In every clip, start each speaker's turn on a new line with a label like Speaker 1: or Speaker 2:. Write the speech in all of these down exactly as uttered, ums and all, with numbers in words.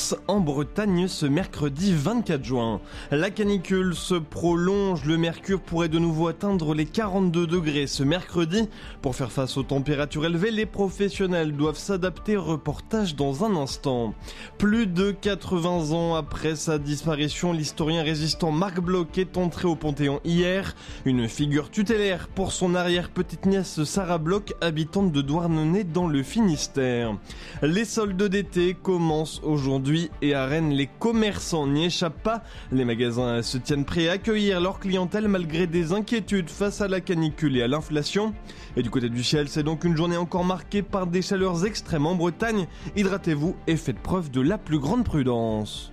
Speaker 1: plus en Bretagne ce mercredi vingt-quatre juin. La canicule se prolonge, le mercure pourrait de nouveau atteindre les quarante-deux degrés ce mercredi. Pour faire face aux températures élevées, les professionnels doivent s'adapter. Reportage dans un instant. Plus de quatre-vingts ans après sa disparition, l'historien résistant Marc Bloch est entré au Panthéon hier. Une figure tutélaire pour son arrière-petite-nièce Sarah Bloch, habitante de Douarnenez dans le Finistère. Les soldes d'été commencent aujourd'hui et à Rennes, les commerçants n'y échappent pas. Les magasins se tiennent prêts à accueillir leur clientèle malgré des inquiétudes face à la canicule et à l'inflation. Et du côté du ciel, c'est donc une journée encore marquée par des chaleurs extrêmes en Bretagne. Hydratez-vous et faites preuve de la plus grande prudence.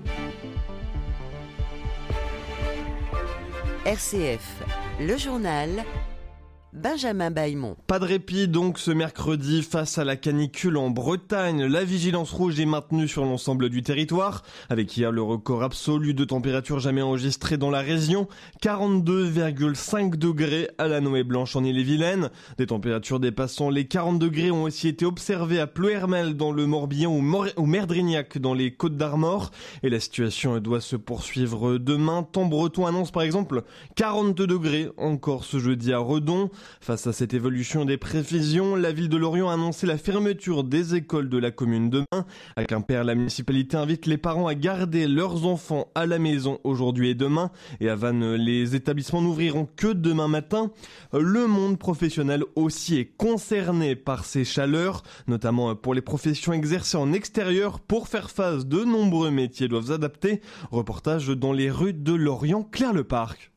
Speaker 2: R C F, le journal, Benjamin Bailmont.
Speaker 1: Pas de répit donc ce mercredi face à la canicule en Bretagne. La vigilance rouge est maintenue sur l'ensemble du territoire, avec hier le record absolu de température jamais enregistré dans la région, quarante-deux virgule cinq degrés à la Noë Blanche en Ille-et-Vilaine. Des températures dépassant les quarante degrés ont aussi été observées à Ploërmel dans le Morbihan ou, Mor- ou Merdrignac dans les Côtes d'Armor. Et la situation doit se poursuivre demain. Temps breton annonce par exemple quarante-deux degrés encore ce jeudi à Redon. Face à cette évolution des prévisions, la ville de Lorient a annoncé la fermeture des écoles de la commune demain. À Quimper, la municipalité invite les parents à garder leurs enfants à la maison aujourd'hui et demain. Et à Vannes, les établissements n'ouvriront que demain matin. Le monde professionnel aussi est concerné par ces chaleurs, notamment pour les professions exercées en extérieur. Pour faire face, de nombreux métiers doivent s'adapter. Reportage dans les rues de Lorient, Claire Leparc.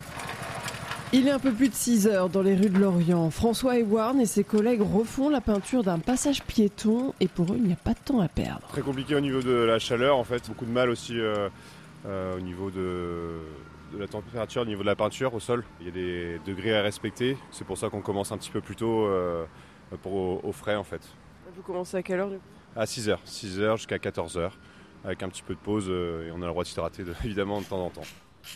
Speaker 3: Il est un peu plus de six heures dans les rues de Lorient. François Ewarn et ses collègues refont la peinture d'un passage piéton et pour eux, il n'y a pas de temps à perdre.
Speaker 4: Très compliqué au niveau de la chaleur en fait, beaucoup de mal aussi euh, euh, au niveau de, de la température, au niveau de la peinture au sol. Il y a des degrés à respecter, c'est pour ça qu'on commence un petit peu plus tôt euh, pour au, au frais en fait.
Speaker 3: Vous commencez à quelle heure du coup ?
Speaker 4: À six heures, six heures jusqu'à quatorze heures, avec un petit peu de pause euh, et on a le droit de s'hydrater de, évidemment de temps en temps.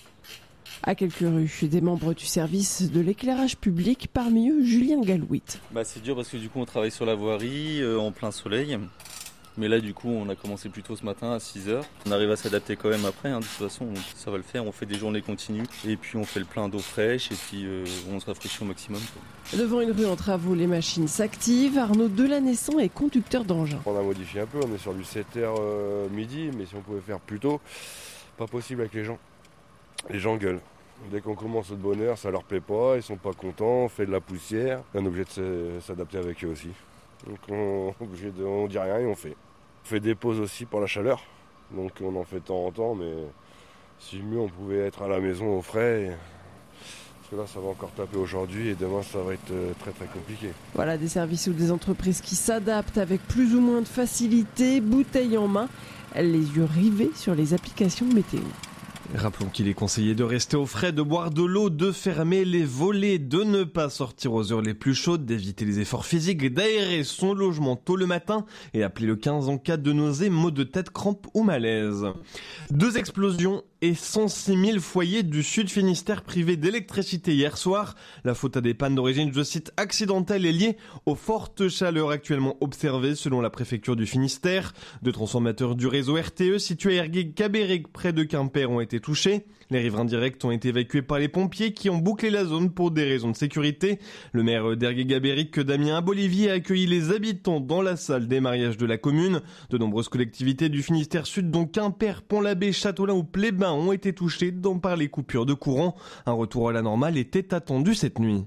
Speaker 3: À quelques rues, des membres du service de l'éclairage public, parmi eux Julien Galouit.
Speaker 5: Bah, c'est dur parce que du coup on travaille sur la voirie euh, en plein soleil. Mais là du coup on a commencé plus tôt ce matin à six heures. On arrive à s'adapter quand même après, hein. De toute façon ça va le faire, on fait des journées continues. Et puis on fait le plein d'eau fraîche et puis euh, on se rafraîchit au maximum, quoi.
Speaker 3: Devant une rue en travaux, les machines s'activent. Arnaud Delanessant est conducteur d'engin.
Speaker 6: On a modifié un peu, on est sur du sept heures euh, midi, mais si on pouvait faire plus tôt, pas possible avec les gens. Les gens gueulent. Dès qu'on commence de bonne heure, ça leur plaît pas, ils sont pas contents, on fait de la poussière. On est obligé de s'adapter avec eux aussi. Donc on, obligé de, on dit rien et on fait. On fait des pauses aussi pour la chaleur, donc on en fait de temps en temps, mais si mieux on pouvait être à la maison au frais, parce que là ça va encore taper aujourd'hui et demain ça va être très très compliqué.
Speaker 3: Voilà des services ou des entreprises qui s'adaptent avec plus ou moins de facilité, bouteille en main, les yeux rivés sur les applications météo.
Speaker 1: Rappelons qu'il est conseillé de rester au frais, de boire de l'eau, de fermer les volets, de ne pas sortir aux heures les plus chaudes, d'éviter les efforts physiques, d'aérer son logement tôt le matin et appeler le quinze en cas de nausées, maux de tête, crampes ou malaise. Deux explosions et cent six mille foyers du Sud Finistère privés d'électricité hier soir. La faute à des pannes d'origine, je cite, accidentelle est liée aux fortes chaleurs actuellement observées selon la préfecture du Finistère. Deux transformateurs du réseau R T E situés à Ergué-Cabéric près de Quimper ont été touchés. Les riverains directs ont été évacués par les pompiers qui ont bouclé la zone pour des raisons de sécurité. Le maire d'Ergué-Cabéric, Damien Abolivier, a accueilli les habitants dans la salle des mariages de la commune. De nombreuses collectivités du Finistère Sud, dont Quimper, Pont-l'Abbé, Châteaulin ou Plébin, ont été touchés par les coupures de courant. Un retour à la normale était attendu cette nuit.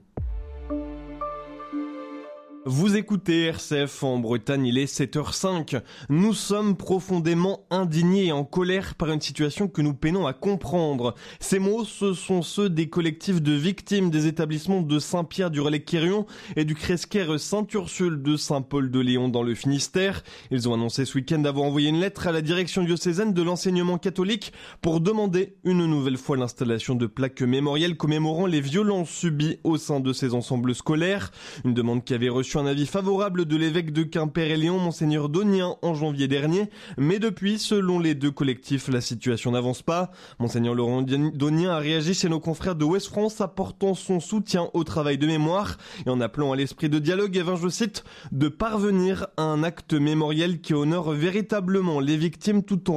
Speaker 1: Vous écoutez R C F en Bretagne, il est sept heures cinq. Nous sommes profondément indignés et en colère par une situation que nous peinons à comprendre. Ces mots, ce sont ceux des collectifs de victimes des établissements de Saint-Pierre du Relecq-Quirion et du Cresquer Sainte-Ursule de Saint-Paul-de-Léon dans le Finistère. Ils ont annoncé ce week-end avoir envoyé une lettre à la direction diocésaine de l'enseignement catholique pour demander une nouvelle fois l'installation de plaques mémorielles commémorant les violences subies au sein de ces ensembles scolaires. Une demande qui avait reçu un avis favorable de l'évêque de Quimper et Léon, Monseigneur Donien, en janvier dernier. Mais depuis, selon les deux collectifs, la situation n'avance pas. Monseigneur Laurent Donien a réagi chez nos confrères de Ouest France, apportant son soutien au travail de mémoire et en appelant à l'esprit de dialogue et, je cite, de parvenir à un acte mémoriel qui honore véritablement les victimes tout en